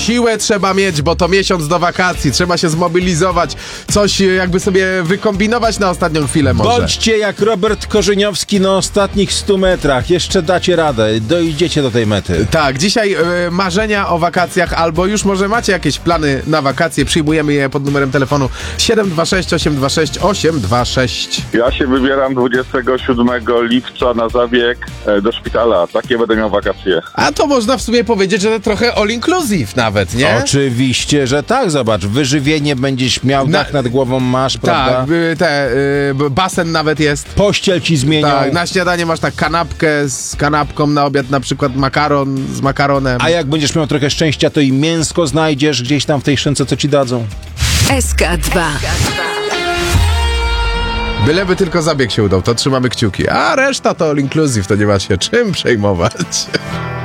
siłę trzeba mieć, bo to miesiąc do wakacji. Trzeba się zmobilizować, coś jakby sobie wykombinować na ostatnią chwilę może. Bądźcie jak Robert Korzeniowski na ostatnich 100 metrach. Jeszcze dacie radę, dojdziecie do tej mety. Tak, dzisiaj marzenia o wakacjach, albo już może macie jakieś plany na wakacje. Przyjmujemy je pod numerem telefonu 726 826 826. Ja się wybieram 27 lipca na zabieg do szpitala. Takie będę miał wakacje. A to można w sumie powiedzieć, że trochę all inclusive nawet, nie? Oczywiście, że tak. Zobacz, wyżywienie będziesz miał, dach nad głową masz, prawda? Tak, basen nawet jest. Pościel ci zmienią. Tak, na śniadanie masz tak kanapkę z kanapką, na obiad na przykład makaron z makaronem. A jak będziesz miał trochę szczęścia, to i mięsko znajdziesz gdzieś tam w tej szynce, co ci dadzą. SK2. Byleby tylko zabieg się udał, to trzymamy kciuki. A reszta to all inclusive, to nie ma się czym przejmować.